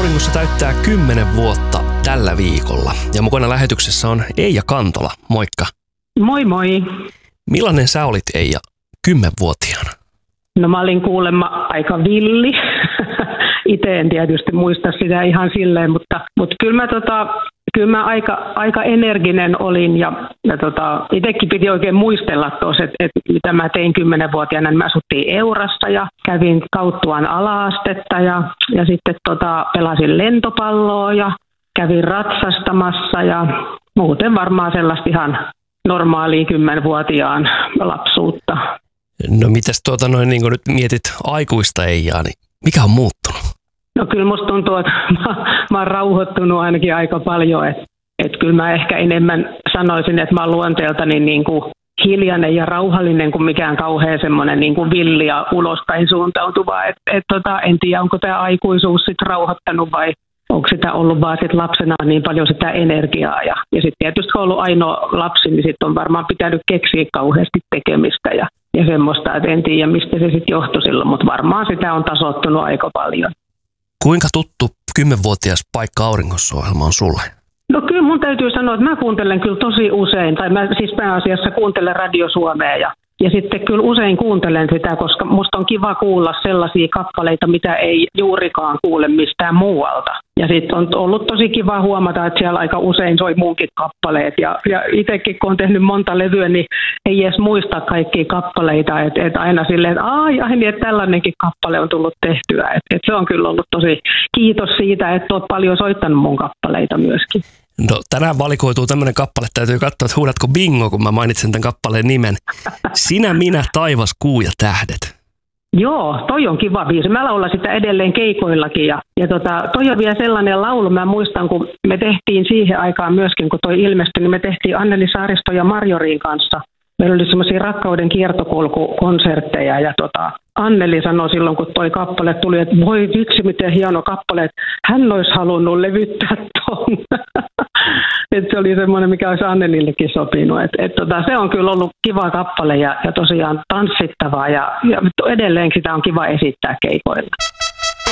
Auringossa täyttää 10 vuotta tällä viikolla. Ja mukana lähetyksessä on Eija Kantola. Moikka. Moi moi. Millainen sä olit, Eija, 10-vuotiaana? No mä olin kuulemma aika villi. Itse en tietysti muista sitä ihan silleen, mutta kyllä mä aika energinen olin ja itsekin piti oikein muistella tuossa, että mitä mä tein 10-vuotiaana. Mä asuttiin Eurassa ja kävin Kauttuan ala-astetta ja sitten pelasin lentopalloa ja kävin ratsastamassa ja muuten varmaan sellaista ihan normaalia 10-vuotiaan lapsuutta. No mitäs niin kun nyt mietit aikuista Eijaa, niin mikä on muuttunut? No kyllä musta tuntuu, että mä oon rauhoittunut ainakin aika paljon, että kyllä mä ehkä enemmän sanoisin, että mä oon luonteeltani niin kuin hiljainen ja rauhallinen kuin mikään kauhean semmoinen niin kuin villi ja ulospäin suuntautuva. En tiedä, onko tämä aikuisuus sitten rauhoittanut vai onko sitä ollut vaan sit lapsena niin paljon sitä energiaa. Ja sitten tietysti kun on ollut ainoa lapsi, niin sitten on varmaan pitänyt keksiä kauheasti tekemistä ja semmoista, että en tiedä mistä se sitten johtui silloin, mutta varmaan sitä on tasoittunut aika paljon. Kuinka tuttu 10-vuotias Paikka Auringossa -ohjelma on sulle? No kyllä mun täytyy sanoa, että mä kuuntelen kyllä tosi usein, tai mä siis pääasiassa kuuntelen Radio Suomea ja sitten kyllä usein kuuntelen sitä, koska musta on kiva kuulla sellaisia kappaleita, mitä ei juurikaan kuule mistään muualta. Ja sitten on ollut tosi kiva huomata, että siellä aika usein soi munkin kappaleet. Ja itsekin kun on tehnyt monta levyä, niin ei edes muista kaikkia kappaleita. Että aina silleen, että että tällainenkin kappale on tullut tehtyä. Et se on kyllä ollut tosi kiitos siitä, että olet paljon soittanut mun kappaleita myöskin. No tänään valikoituu tämmöinen kappale, täytyy katsoa, että huudatko bingo, kun mä mainitsen tämän kappaleen nimen. Sinä, minä, taivas, kuu ja tähdet. Joo, toi on kiva biisi. Mä laulan sitä edelleen keikoillakin ja toi on vielä sellainen laulu. Mä muistan, kun me tehtiin siihen aikaan myöskin, kun toi ilmestyi, niin me tehtiin Anneli Saaristo ja Marjorin kanssa. Meillä oli semmoisia rakkauden kiertokulkukonsertteja ja Anneli sanoi silloin, kun toi kappale tuli, että voi vitsi, miten hieno kappale, että hän olisi halunnut levyttää ton. Että se oli semmoinen, mikä olisi Annelillekin sopinut. Se on kyllä ollut kiva kappale ja tosiaan tanssittavaa ja edelleen sitä on kiva esittää keikoilla.